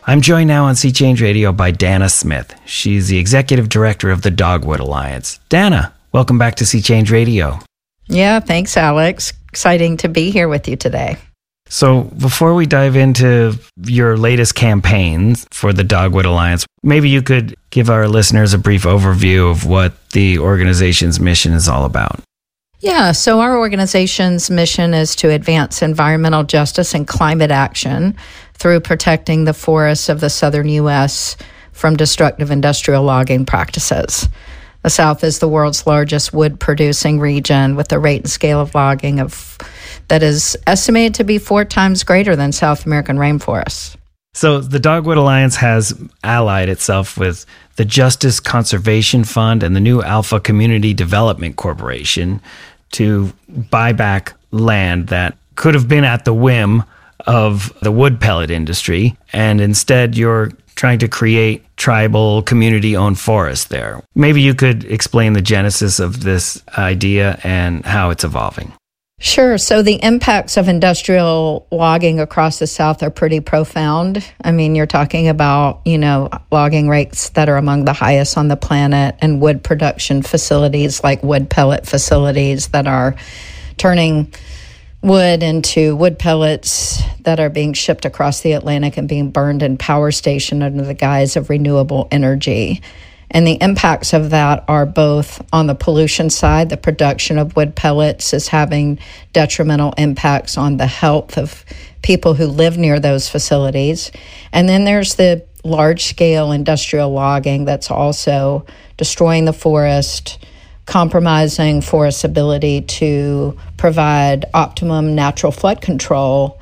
I'm joined now on Sea Change Radio by Dana Smith. She's the executive director of the Dogwood Alliance. Dana, welcome back to Sea Change Radio. Yeah, thanks, Alex. Exciting to be here with you today. So before we dive into your latest campaigns for the Dogwood Alliance, maybe you could give our listeners a brief overview of what the organization's mission is all about. Yeah, so our organization's mission is to advance environmental justice and climate action through protecting the forests of the southern U.S. from destructive industrial logging practices. The South is the world's largest wood-producing region with a rate and scale of logging that is estimated to be 4 times greater than South American rainforests. So the Dogwood Alliance has allied itself with the Justice Conservation Fund and the New Alpha Community Development Corporation to buy back land that could have been at the whim of the wood pellet industry, and instead you're trying to create tribal community-owned forests there. Maybe you could explain the genesis of this idea and how it's evolving. Sure. So the impacts of industrial logging across the South are pretty profound. I mean, you're talking about, logging rates that are among the highest on the planet, and wood production facilities like wood pellet facilities that are turning wood into wood pellets that are being shipped across the Atlantic and being burned in power station under the guise of renewable energy. And the impacts of that are both on the pollution side. The production of wood pellets is having detrimental impacts on the health of people who live near those facilities. And then there's the large-scale industrial logging that's also destroying the forest, compromising forest's ability to provide optimum natural flood control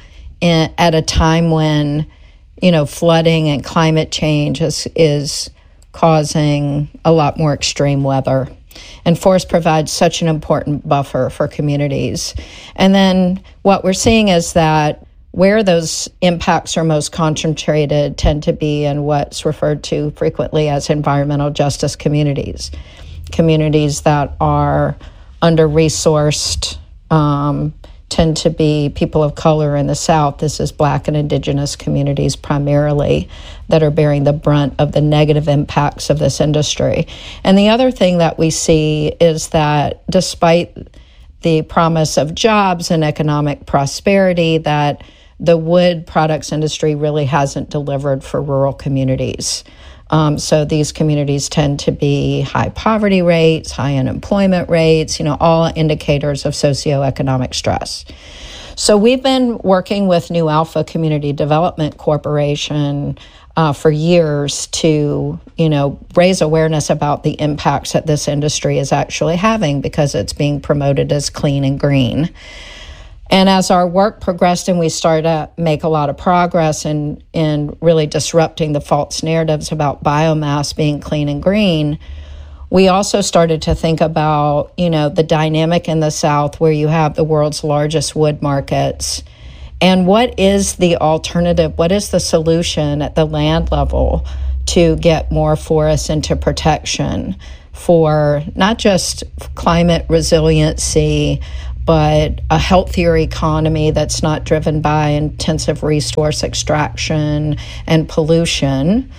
at a time when, flooding and climate change is causing a lot more extreme weather. And forest provides such an important buffer for communities. And then what we're seeing is that where those impacts are most concentrated tend to be in what's referred to frequently as environmental justice communities. Communities that are under-resourced tend to be people of color in the South. This is Black and Indigenous communities primarily that are bearing the brunt of the negative impacts of this industry. And the other thing that we see is that despite the promise of jobs and economic prosperity, that the wood products industry really hasn't delivered for rural communities. So these communities tend to be high poverty rates, high unemployment rates, all indicators of socioeconomic stress. So we've been working with New Alpha Community Development Corporation for years to, raise awareness about the impacts that this industry is actually having because it's being promoted as clean and green. And as our work progressed and we started to make a lot of progress in really disrupting the false narratives about biomass being clean and green, we also started to think about, the dynamic in the South where you have the world's largest wood markets. And what is the alternative? What is the solution at the land level to get more forests into protection for not just climate resiliency, but a healthier economy that's not driven by intensive resource extraction and pollution,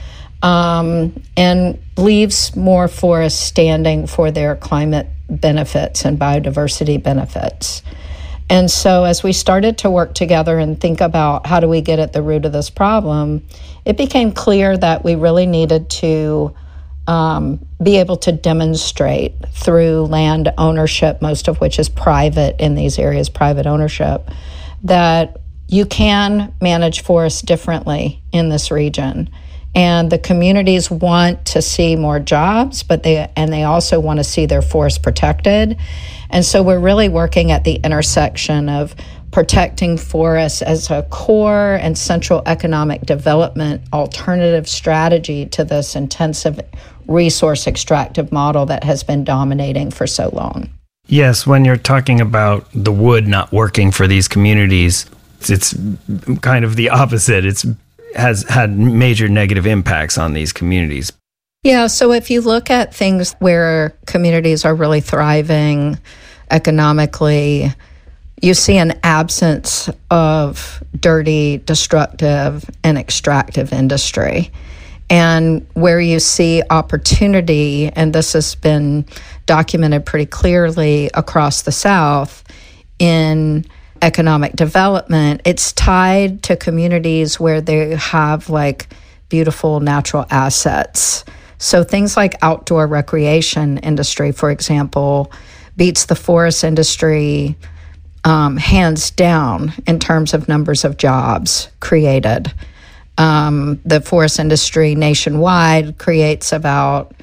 and leaves more forests standing for their climate benefits and biodiversity benefits. And so as we started to work together and think about how do we get at the root of this problem, it became clear that we really needed to be able to demonstrate through land ownership, most of which is private in these areas, private ownership, that you can manage forests differently in this region. And the communities want to see more jobs, but they also want to see their forests protected. And so we're really working at the intersection of protecting forests as a core and central economic development alternative strategy to this intensive resource extractive model that has been dominating for so long. Yes, when you're talking about the wood not working for these communities, it's kind of the opposite. It has had major negative impacts on these communities. Yeah, so if you look at things where communities are really thriving economically, you see an absence of dirty, destructive, and extractive industry. And where you see opportunity, and this has been documented pretty clearly across the South in economic development, it's tied to communities where they have like beautiful natural assets. So things like outdoor recreation industry, for example, beats the forest industry hands down in terms of numbers of jobs created. The forest industry nationwide creates about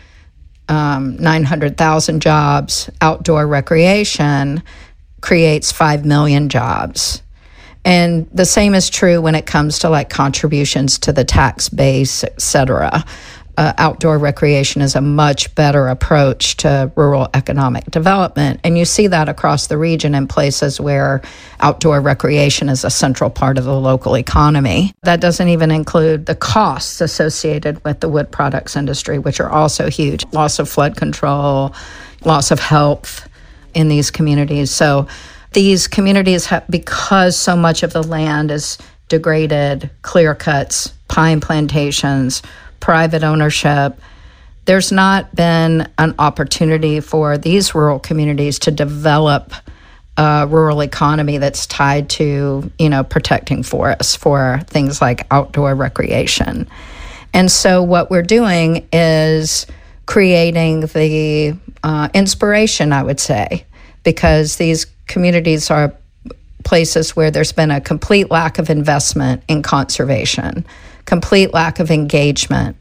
900,000 jobs. Outdoor recreation creates 5 million jobs. And the same is true when it comes to like contributions to the tax base, et cetera. Outdoor recreation is a much better approach to rural economic development. And you see that across the region in places where outdoor recreation is a central part of the local economy. That doesn't even include the costs associated with the wood products industry, which are also huge. Loss of flood control, loss of health in these communities. So these communities have, because so much of the land is degraded, clear cuts, pine plantations, private ownership, there's not been an opportunity for these rural communities to develop a rural economy that's tied to, protecting forests for things like outdoor recreation. And so what we're doing is creating the inspiration, I would say, because these communities are places where there's been a complete lack of investment in conservation, complete lack of engagement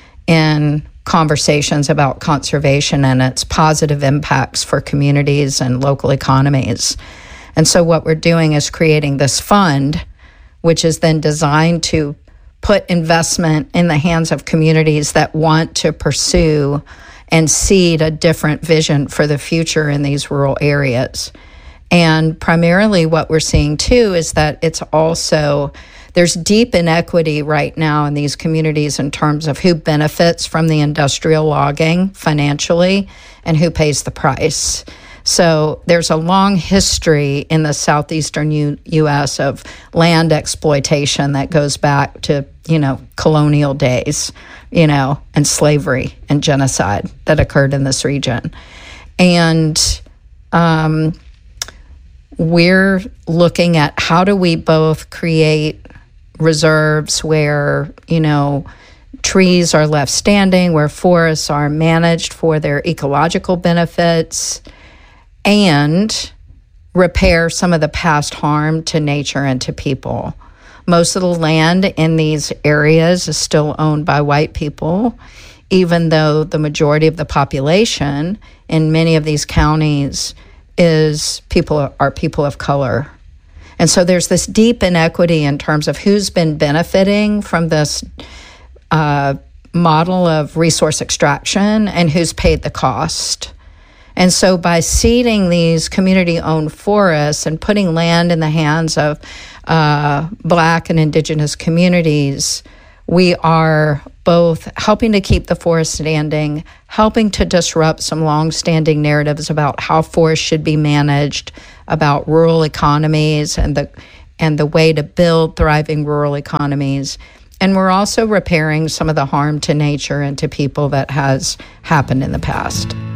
in conversations about conservation and its positive impacts for communities and local economies. And so what we're doing is creating this fund, which is then designed to put investment in the hands of communities that want to pursue and seed a different vision for the future in these rural areas. And primarily what we're seeing too is that it's also, there's deep inequity right now in these communities in terms of who benefits from the industrial logging financially and who pays the price. So there's a long history in the southeastern U.S. of land exploitation that goes back to, colonial days, and slavery and genocide that occurred in this region. And we're looking at how do we both create reserves where, trees are left standing, where forests are managed for their ecological benefits, and repair some of the past harm to nature and to people. Most of the land in these areas is still owned by white people, even though the majority of the population in many of these counties are people of color. And so there's this deep inequity in terms of who's been benefiting from this model of resource extraction and who's paid the cost. And so by seeding these community-owned forests and putting land in the hands of Black and Indigenous communities, we are both helping to keep the forest standing, helping to disrupt some long-standing narratives about how forests should be managed, about rural economies and the way to build thriving rural economies. And we're also repairing some of the harm to nature and to people that has happened in the past.